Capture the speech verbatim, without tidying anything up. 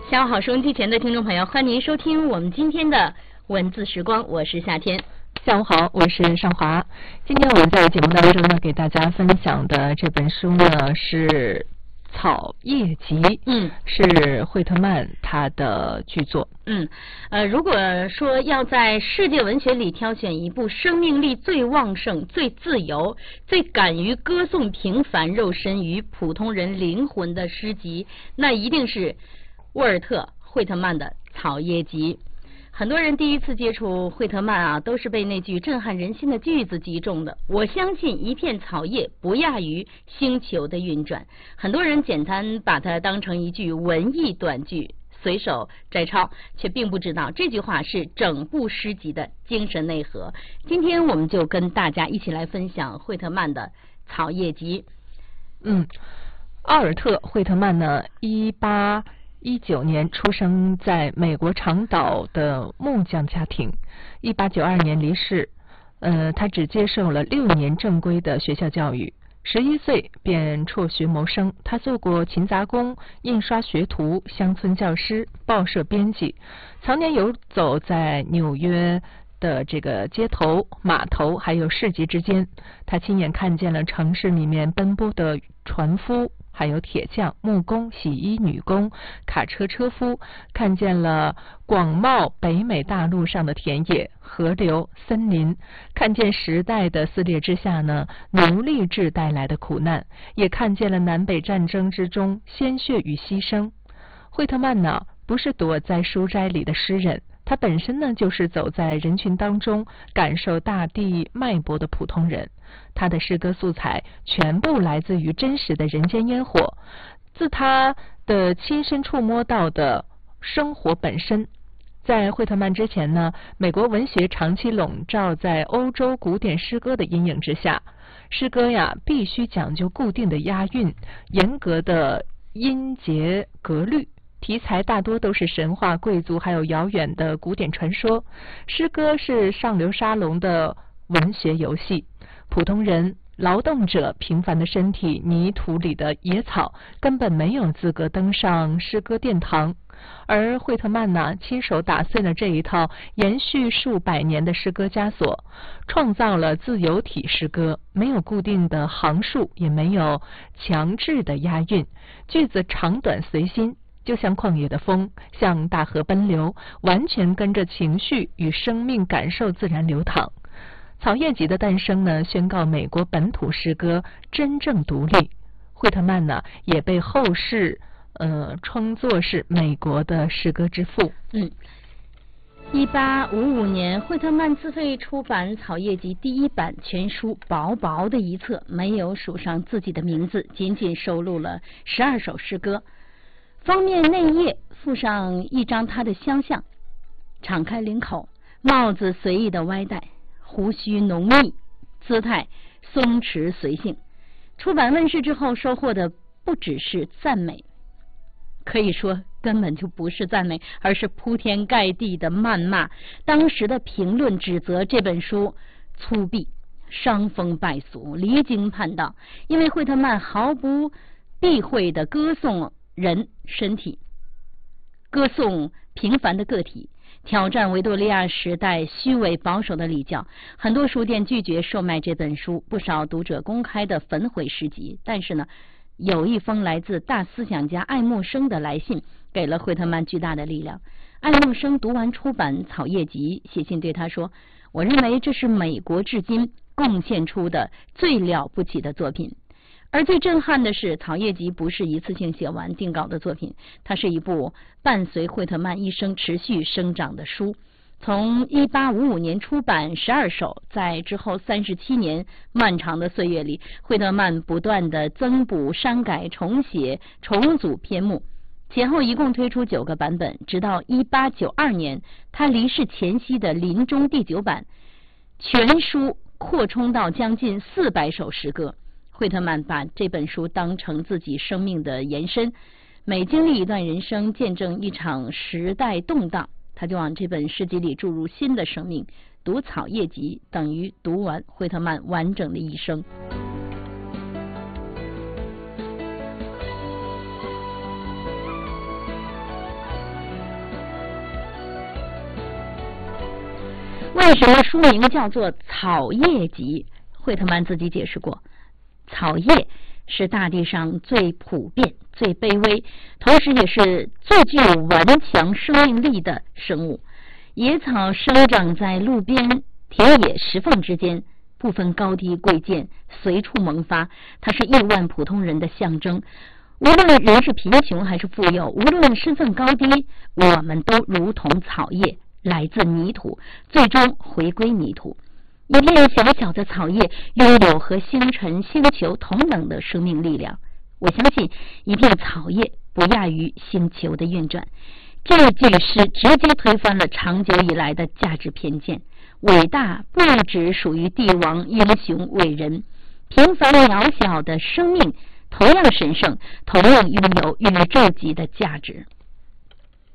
下午好，收音机前的听众朋友，欢迎您收听我们今天的文字时光，我是夏天。 下午好，我是尚华。今天我们在节目当中呢，给大家分享的这本书呢是《草叶集》， 嗯， 是惠特曼他的巨作。 嗯，呃，如果说要在世界文学里挑选一部生命力最旺盛、最自由、最敢于歌颂平凡肉身与普通人灵魂的诗集，那一定是沃尔特·惠特曼的《草叶集》。很多人第一次接触惠特曼啊，都是被那句震撼人心的句子击中的。我相信一片草叶不亚于星球的运转。很多人简单把它当成一句文艺短句，随手摘抄，却并不知道这句话是整部诗集的精神内核。今天我们就跟大家一起来分享惠特曼的《草叶集》。 嗯，奥尔特·惠特曼呢，一八一九年出生在美国长岛的木匠家庭，一八九二年离世。呃，他只接受了六年正规的学校教育，十一岁便辍学谋生。他做过勤杂工、印刷学徒、乡村教师、报社编辑，常年游走在纽约的这个街头、码头还有市集之间。他亲眼看见了城市里面奔波的船夫，还有铁匠、木工、洗衣女工、卡车车夫，看见了广袤北美大陆上的田野、河流、森林，看见时代的撕裂之下呢，奴隶制带来的苦难，也看见了南北战争之中鲜血与牺牲。惠特曼呢，不是躲在书斋里的诗人，他本身呢，就是走在人群当中，感受大地脉搏的普通人。他的诗歌素材全部来自于真实的人间烟火，自他的亲身触摸到的生活本身。在惠特曼之前呢，美国文学长期笼罩在欧洲古典诗歌的阴影之下，诗歌呀必须讲究固定的押韵，严格的音节格律，题材大多都是神话、贵族还有遥远的古典传说。诗歌是上流沙龙的文学游戏，普通人、劳动者、平凡的身体、泥土里的野草根本没有资格登上诗歌殿堂。而惠特曼呢，亲手打碎了这一套延续数百年的诗歌枷锁，创造了自由体诗歌，没有固定的行数，也没有强制的押韵，句子长短随心，就像旷野的风，像大河奔流，完全跟着情绪与生命感受自然流淌。草叶集的诞生呢，宣告美国本土诗歌真正独立。惠特曼呢，也被后世呃称作是美国的诗歌之父。 嗯，一八五五年，惠特曼自费出版《草叶集》第一版全书，薄薄的一册，没有署上自己的名字，仅仅收录了十二首诗歌。封面内页附上一张他的肖像，敞开领口，帽子随意的歪戴，胡须浓密，姿态松弛随性。出版问世之后，收获的不只是赞美，可以说根本就不是赞美，而是铺天盖地的谩骂。当时的评论指责这本书粗鄙、伤风败俗、离经叛道，因为惠特曼毫不避讳的歌颂人身体，歌颂平凡的个体，挑战维多利亚时代虚伪保守的礼教。很多书店拒绝售卖这本书，不少读者公开的焚毁诗集。但是呢，有一封来自大思想家爱默生的来信，给了惠特曼巨大的力量。爱默生读完出版《草叶集》，写信对他说：“我认为这是美国至今贡献出的最了不起的作品。”而最震撼的是，《草叶集》不是一次性写完定稿的作品，它是一部伴随惠特曼一生持续生长的书。从一八五五年出版十二首，在之后三十七年漫长的岁月里，惠特曼不断的增补、删改、重写、重组篇目，前后一共推出九个版本，直到一八九二年他离世前夕的临终第九版，全书扩充到将近四百首诗歌。惠特曼把这本书当成自己生命的延伸，每经历一段人生，见证一场时代动荡，他就往这本诗集里注入新的生命。读《草叶集》等于读完惠特曼完整的一生。 为什么书名叫做《草叶集》？惠特曼自己解释过，草叶是大地上最普遍、最卑微，同时也是最具有顽强生命力的生物。野草生长在路边、田野、石缝之间，不分高低贵贱，随处萌发。它是亿万普通人的象征。无论人是贫穷还是富有，无论身份高低，我们都如同草叶，来自泥土，最终回归泥土。一片小小的草叶拥有和星辰、星球同等的生命力量。我相信一片草叶不亚于星球的运转。这句诗直接推翻了长久以来的价值偏见。伟大不只属于帝王、英雄、伟人，平凡渺小的生命同样神圣，同样拥有宇宙级的价值。